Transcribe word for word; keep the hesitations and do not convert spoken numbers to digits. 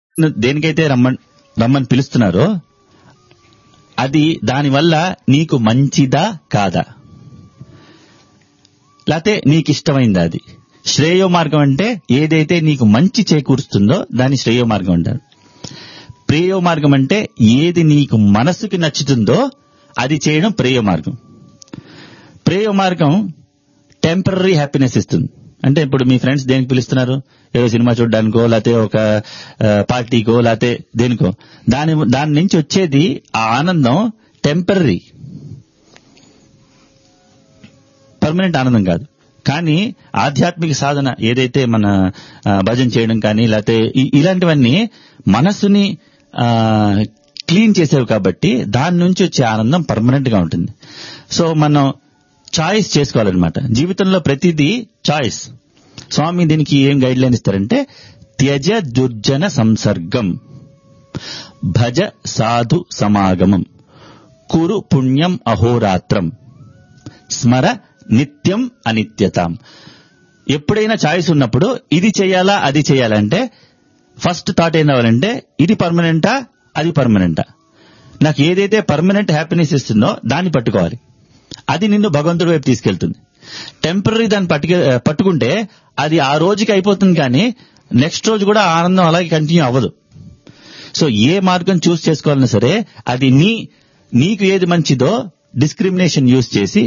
దేనికైతే రమ్మని రమ్మని పిలుస్తున్నారో అది దానివల్ల నీకు మంచిదా కాదా, లేకపోతే నీకు ఇష్టమైందా? అది శ్రేయో మార్గం అంటే ఏదైతే నీకు మంచి చేకూరుస్తుందో దాన్ని శ్రేయో మార్గం అంటారు. ప్రేయో మార్గం అంటే ఏది నీకు మనసుకి నచ్చుతుందో అది చేయడం ప్రేయో మార్గం. ప్రేయో మార్గం టెంపరరీ హ్యాపీనెస్ ఇస్తుంది. అంటే ఇప్పుడు మీ ఫ్రెండ్స్ దేనికి పిలుస్తున్నారు, ఏదో సినిమా చూడడానికో లేకపోతే ఒక పార్టీకో లేకపోతే దేనికో, దాని దాని నుంచి వచ్చేది ఆ ఆనందం టెంపరరీ, పర్మనెంట్ ఆనందం కాదు. కానీ ఆధ్యాత్మిక సాధన ఏదైతే మన భజన చేయడం కానీ లేకపోతే ఇలాంటివన్నీ మనసుని క్లీన్ చేసేవి కాబట్టి దాని నుంచి వచ్చే ఆనందం పర్మనెంట్ గా ఉంటుంది. సో మనం చాయిస్ చేసుకోవాలన్నమాట జీవితంలో. ప్రతిదీ చాయిస్. స్వామి దీనికి ఏం గైడ్ లైన్ ఇస్తారంటే, త్యజ దుర్జన సంసర్గం, భజ సాధు సమాగమం, కురు పుణ్యం అహోరాత్రం, స్మర నిత్యం అనిత్యతాం. ఎప్పుడైనా చాయిస్ ఉన్నప్పుడు ఇది చేయాలా అది చేయాలంటే ఫస్ట్ థాట్ ఏం రావాలంటే, ఇది పర్మనెంటా అది పర్మనెంటా. నాకు ఏదైతే పర్మనెంట్ హ్యాపీనెస్ ఇస్తుందో దాన్ని పట్టుకోవాలి. అది నిన్ను భగవంతుడి వైపు తీసుకెళ్తుంది. టెంపరరీ దాన్ని పట్టుకు పట్టుకుంటే అది ఆ రోజుకి అయిపోతుంది, కానీ నెక్స్ట్ రోజు కూడా ఆనందం అలాగే కంటిన్యూ అవ్వదు. సో ఏ మార్గం చూస్ చేసుకోవాలన్నా సరే అది నీ నీకు ఏది మంచిదో డిస్క్రిమినేషన్ యూజ్ చేసి